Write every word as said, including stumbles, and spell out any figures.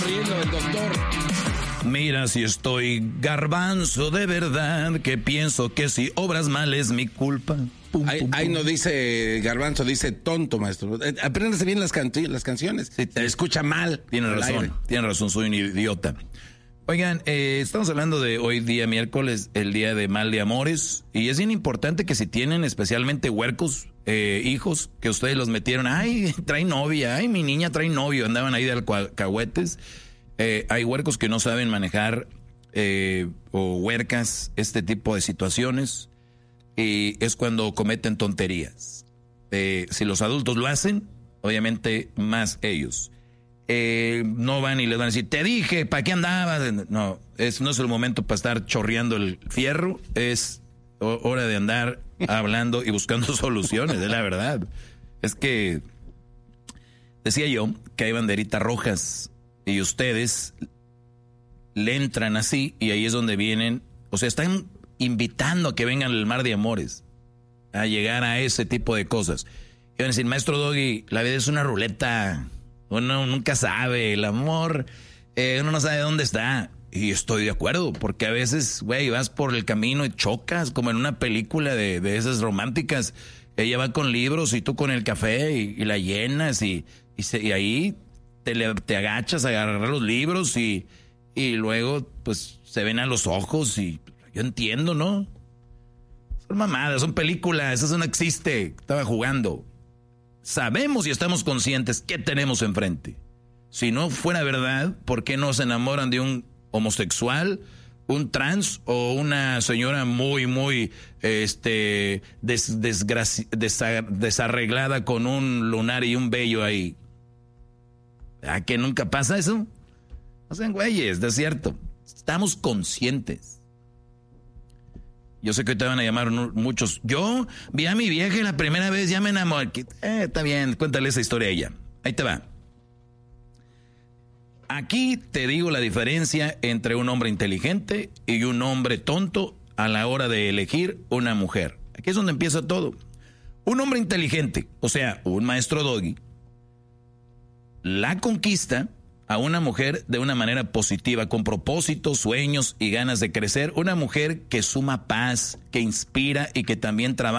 riendo del doctor. Mira si estoy garbanzo de verdad, que pienso que si obras mal es mi culpa. Pum, Ahí, pum, ahí pum. no dice garbanzo, dice tonto, maestro. Eh, Apréndase bien las, canti- las canciones. Sí, Se escucha mal. Tiene al razón, aire. tiene razón, soy un idiota. Oigan, eh, estamos hablando de hoy día miércoles, el día de mal de amores, y es bien importante que si tienen especialmente huercos, eh, hijos, que ustedes los metieron, ay, trae novia, ay, mi niña trae novio, andaban ahí de alcahuetes, eh, hay huercos que no saben manejar, eh, o huercas, este tipo de situaciones, y es cuando cometen tonterías. Eh, si los adultos lo hacen, obviamente más ellos. Eh, no van y les van a decir, te dije, ¿para qué andabas? No, es, no es el momento para estar chorreando el fierro, es hora de andar hablando y buscando soluciones, es la verdad. Es que decía yo que hay banderitas rojas y ustedes le entran así y ahí es donde vienen, o sea, están invitando a que vengan al mar de amores, a llegar a ese tipo de cosas. Y van a decir, maestro Doggy, la vida es una ruleta. Uno nunca sabe, el amor, eh, uno no sabe dónde está. Y estoy de acuerdo, porque a veces, güey, vas por el camino y chocas, como en una película de, de esas románticas. Ella va con libros y tú con el café y, y la llenas y, y, se, y ahí te, le, te agachas a agarrar los libros y, y luego pues se ven a los ojos y yo entiendo, ¿no? Son mamadas, son películas, eso no existe, estaba jugando. Sabemos y estamos conscientes que tenemos enfrente. Si no fuera verdad, ¿por qué no se enamoran de un homosexual, un trans o una señora muy, muy este, des, desgraci- desa, desarreglada con un lunar y un vello ahí? ¿A que nunca pasa eso? No sean güeyes, de cierto. Estamos conscientes. Yo sé que hoy te van a llamar muchos. Yo vi a mi vieja la primera vez, ya me enamoré. Eh, está bien, cuéntale esa historia a ella. Ahí te va. Aquí te digo la diferencia entre un hombre inteligente y un hombre tonto a la hora de elegir una mujer. Aquí es donde empieza todo. Un hombre inteligente, o sea, un maestro Doggy, la conquista a una mujer de una manera positiva, con propósitos, sueños y ganas de crecer. Una mujer que suma paz, que inspira y que también trabaja